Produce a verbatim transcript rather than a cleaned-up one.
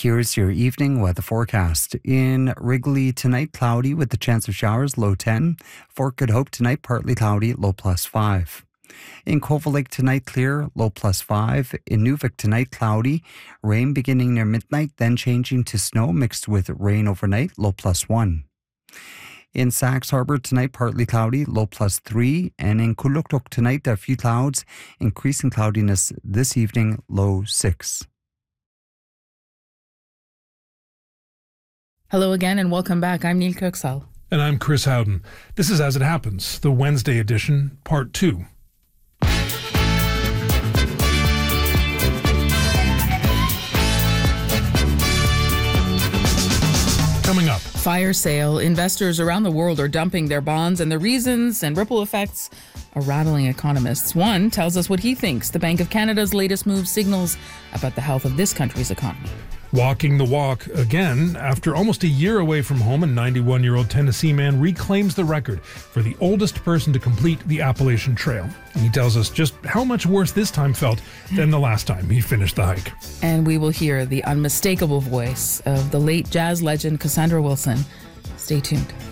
here's your evening weather forecast. In Wrigley tonight, cloudy with the chance of showers, low ten. Fort Good Hope tonight, partly cloudy, low plus five. In Covell Lake tonight, clear, low plus five. In Nuvik tonight, cloudy, rain beginning near midnight, then changing to snow mixed with rain overnight, low plus one. In Sachs Harbor tonight, partly cloudy, low plus three. And in Kuluktuk tonight, a few clouds, increasing cloudiness this evening, low six. Hello again and welcome back. I'm Neil Kirksall. And I'm Chris Howden. This is As It Happens, the Wednesday edition, part two. Coming up. Fire sale. Investors around the world are dumping their bonds, and the reasons and ripple effects are rattling economists. One tells us what he thinks the Bank of Canada's latest move signals about the health of this country's economy. Walking the walk again. After almost a year away from home, a ninety-one-year-old Tennessee man reclaims the record for the oldest person to complete the Appalachian Trail. And he tells us just how much worse this time felt than the last time he finished the hike. And we will hear the unmistakable voice of the late jazz legend Cassandra Wilson. Stay tuned.